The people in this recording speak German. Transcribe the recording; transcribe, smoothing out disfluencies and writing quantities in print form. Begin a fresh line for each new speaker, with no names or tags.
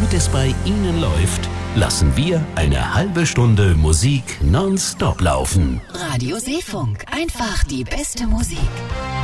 Während es bei Ihnen läuft, lassen wir eine halbe Stunde Musik nonstop laufen.
Radio Seefunk. Einfach die beste Musik.